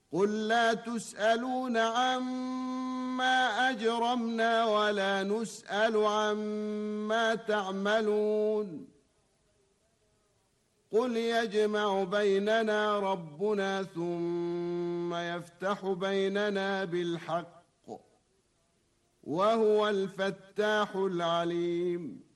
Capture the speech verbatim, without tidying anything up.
قل لا تسألون عما أجرمنا ولا نسأل عما تعملون قل يجمع بيننا ربنا ثم يفتح بيننا بالحق وهو الفتاح العليم